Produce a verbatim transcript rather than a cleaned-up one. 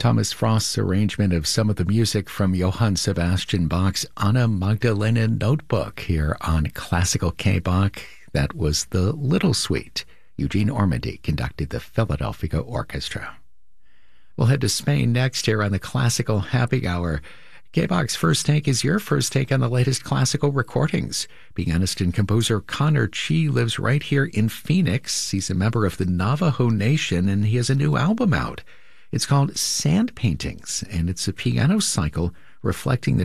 Thomas Frost's arrangement of some of the music from Johann Sebastian Bach's Anna Magdalena Notebook here on Classical K-Bach. That was the Little Suite. Eugene Ormandy conducted the Philadelphia Orchestra. We'll head to Spain next here on the Classical Happy Hour. K-Bach's First Take is your first take on the latest classical recordings. Pianist and composer Connor Chi lives right here in Phoenix. He's a member of the Navajo Nation, and he has a new album out. It's called Sand Paintings, and it's a piano cycle reflecting the